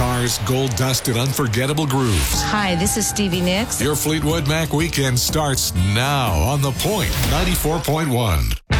guitars, gold-dusted, unforgettable grooves. Hi, this is Stevie Nicks. Your Fleetwood Mac weekend starts now on The Point 94.1.